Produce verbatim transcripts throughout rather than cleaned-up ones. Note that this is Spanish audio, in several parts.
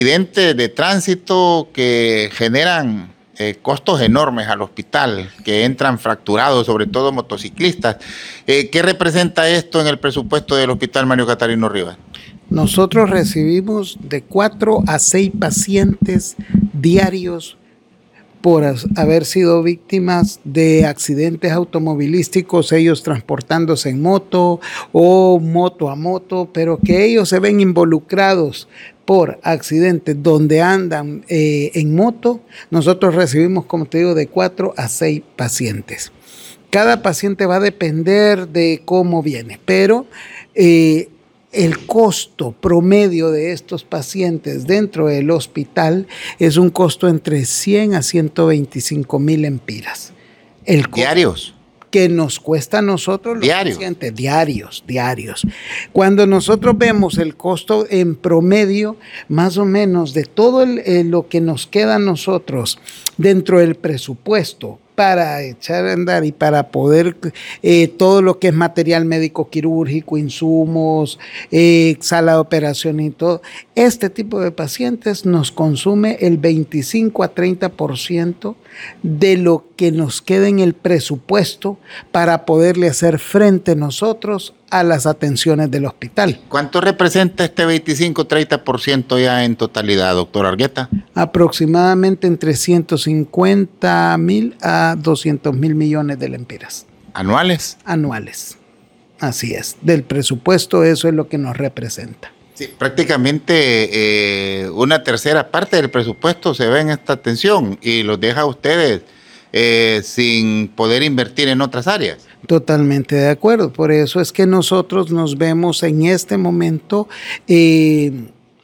accidentes de tránsito que generan eh, costos enormes al hospital, que entran fracturados, sobre todo motociclistas. Eh, ¿Qué representa esto en el presupuesto del Hospital Mario Catarino Rivas? Nosotros recibimos de cuatro a seis pacientes diarios por haber sido víctimas de accidentes automovilísticos, ellos transportándose en moto o moto a moto, pero que ellos se ven involucrados por accidentes donde andan eh, en moto. Nosotros recibimos, como te digo, de cuatro a seis pacientes. Cada paciente va a depender de cómo viene, pero eh, el costo promedio de estos pacientes dentro del hospital es un costo entre cien a ciento veinticinco mil empiras. El ¿Diarios? Que nos cuesta a nosotros los ¿Diarios? pacientes, diarios, diarios. Cuando nosotros vemos el costo en promedio, más o menos de todo el, eh, lo que nos queda a nosotros dentro del presupuesto para echar a andar y para poder eh, todo lo que es material médico quirúrgico, insumos, eh, sala de operación y todo, este tipo de pacientes nos consume el veinticinco a treinta por ciento de lo que nos queda en el presupuesto para poderle hacer frente nosotros a las atenciones del hospital. ¿Cuánto representa este veinticinco a treinta por ciento ya en totalidad, doctor Argueta? Aproximadamente entre ciento cincuenta mil a doscientos mil millones de lempiras. ¿Anuales? Anuales, así es. Del presupuesto eso es lo que nos representa. Sí, prácticamente eh, una tercera parte del presupuesto se ve en esta atención y los deja a ustedes eh, sin poder invertir en otras áreas. Totalmente de acuerdo, por eso es que nosotros nos vemos en este momento eh,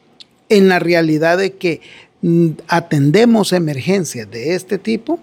en la realidad de que mm, atendemos emergencias de este tipo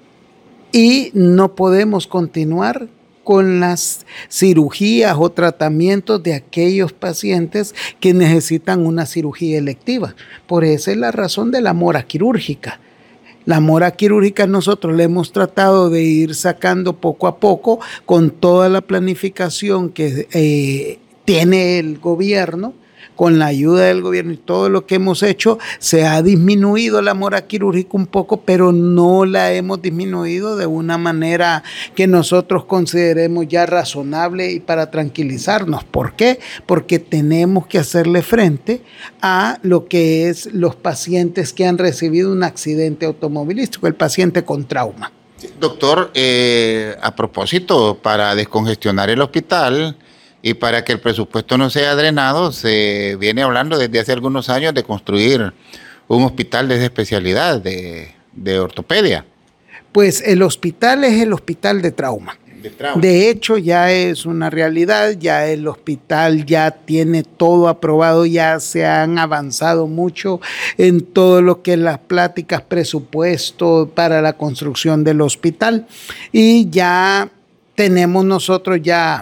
y no podemos continuar con las cirugías o tratamientos de aquellos pacientes que necesitan una cirugía electiva. Por esa es la razón de la mora quirúrgica. La mora quirúrgica nosotros le hemos tratado de ir sacando poco a poco con toda la planificación que eh, tiene el gobierno, con la ayuda del gobierno y todo lo que hemos hecho, se ha disminuido la mora quirúrgica un poco, pero no la hemos disminuido de una manera que nosotros consideremos ya razonable y para tranquilizarnos. ¿Por qué? Porque tenemos que hacerle frente a lo que es los pacientes que han recibido un accidente automovilístico, el paciente con trauma. Doctor, eh, a propósito, para descongestionar el hospital y para que el presupuesto no sea drenado, se viene hablando desde hace algunos años de construir un hospital de esa especialidad, de, de ortopedia. Pues el hospital es el hospital de trauma. De trauma. De hecho, ya es una realidad, ya el hospital ya tiene todo aprobado, ya se han avanzado mucho en todo lo que es las pláticas, presupuesto para la construcción del hospital y ya tenemos nosotros ya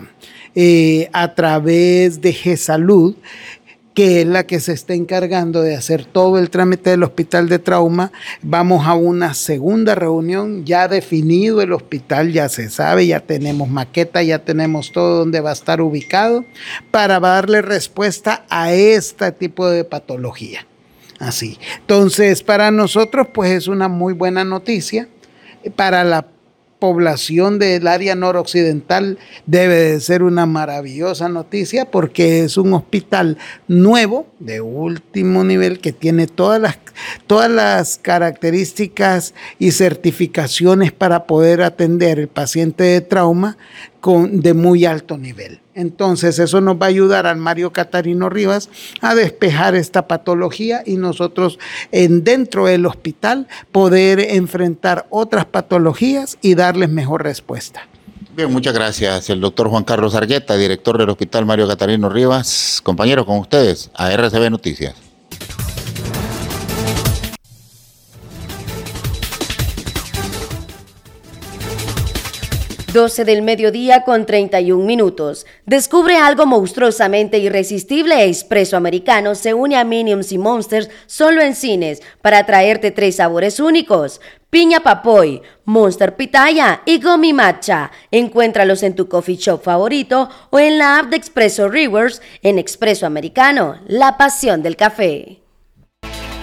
Eh, a través de GESalud, que es la que se está encargando de hacer todo el trámite del hospital de trauma. Vamos a una segunda reunión, ya definido el hospital, ya se sabe, ya tenemos maqueta, ya tenemos todo donde va a estar ubicado, para darle respuesta a este tipo de patología. Así. Entonces, para nosotros, pues es una muy buena noticia. Para la población del área noroccidental debe de ser una maravillosa noticia porque es un hospital nuevo de último nivel que tiene todas las, todas las características y certificaciones para poder atender el paciente de trauma con, de muy alto nivel. Entonces eso nos va a ayudar al Mario Catarino Rivas a despejar esta patología y nosotros en, dentro del hospital poder enfrentar otras patologías y darles mejor respuesta. Bien, muchas gracias. El doctor Juan Carlos Argueta, director del Hospital Mario Catarino Rivas. Compañero, con ustedes, a R C B Noticias. doce del mediodía con treinta y un minutos. Descubre algo monstruosamente irresistible. Expreso Americano se une a Minions y Monsters solo en cines para traerte tres sabores únicos: piña papoy, Monster Pitaya y Gummy Matcha. Encuéntralos en tu coffee shop favorito o en la app de Expreso Rewards. En Expreso Americano, la pasión del café.